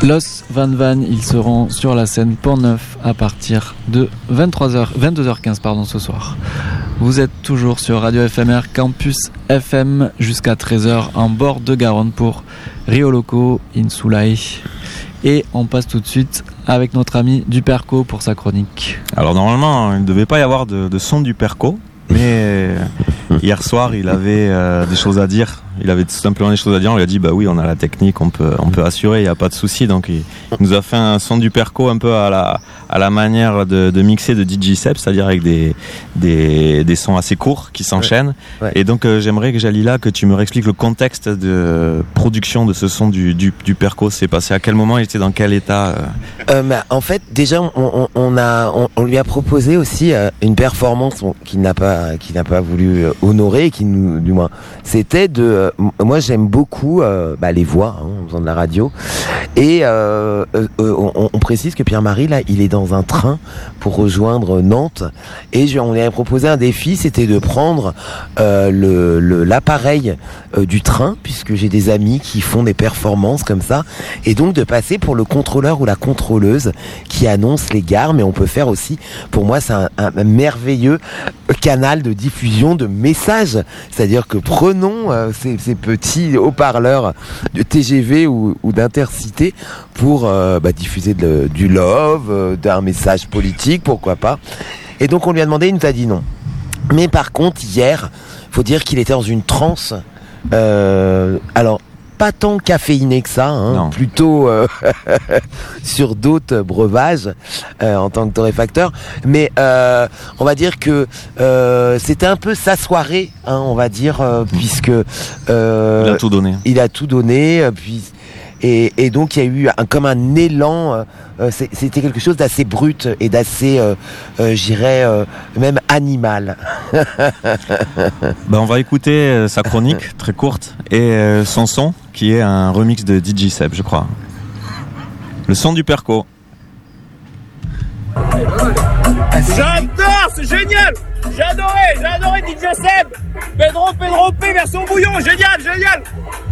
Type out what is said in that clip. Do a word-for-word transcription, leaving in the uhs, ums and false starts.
Los Van Van, ils seront sur la scène Pont-Neuf à partir de vingt-trois heures, vingt-deux heures quinze pardon, ce soir. Vous êtes toujours sur Radio F M R Campus F M jusqu'à treize heures en bord de Garonne pour Rio Loco Insulai. Et on passe tout de suite avec notre ami Duperco pour sa chronique. Alors normalement, il ne devait pas y avoir de, de son Duperco, mais hier soir, il avait euh, des choses à dire. Il avait tout simplement des choses à dire. On lui a dit, bah oui, on a la technique, on peut, on peut assurer, il n'y a pas de souci. Donc il, il nous a fait un son Duperco un peu à la, à la manière de, de mixer de D J Seb, c'est-à-dire avec des, des, des sons assez courts qui s'enchaînent. Ouais. Ouais. Et donc euh, j'aimerais que Jalila, que tu me réexpliques le contexte de production de ce son du, du, Duperco. C'est passé à quel moment, il était dans quel état euh... Euh, bah, en fait, déjà, on, on, on, a, on, on lui a proposé aussi euh, une performance qu'il n'a pas, qu'il n'a pas voulu honorer, qui nous, du moins, c'était de. Euh, moi, j'aime beaucoup euh, bah, les voix hein, en faisant de la radio, et euh, euh, on, on précise que Pierre-Marie là, il est dans un train pour rejoindre Nantes, et je, on lui a proposé un défi, c'était de prendre euh, le, le, l'appareil euh, du train, puisque j'ai des amis qui font des performances comme ça, et donc de passer pour le contrôleur ou la contrôleuse qui annonce les gares, mais on peut faire aussi, pour moi c'est un, un merveilleux canal de diffusion de messages, c'est-à-dire que prenons euh, ces, ces petits haut-parleurs de T G V ou, ou d'Intercité pour euh, bah, diffuser de, du love, euh, d'un message politique, pourquoi pas. Et donc on lui a demandé, il nous a dit non. Mais par contre hier, faut dire qu'il était dans une transe. Euh, alors pas tant caféiné que ça, hein, plutôt euh, sur d'autres breuvages euh, en tant que torréfacteur. Mais euh, on va dire que euh, c'était un peu sa soirée, hein, on va dire, euh, puisque euh, il a tout donné. Il a tout donné, puis et, et donc il y a eu un, comme un élan. Euh, c'est, c'était quelque chose d'assez brut et d'assez, euh, euh, j'irais euh, même animal. Ben on va écouter euh, sa chronique très courte et euh, son son qui est un remix de D J Seb, je crois. Le son du Perco. J'adore, c'est génial. J'ai adoré, j'ai adoré D J Seb. Pedro, Pedro P, version bouillon, génial, génial.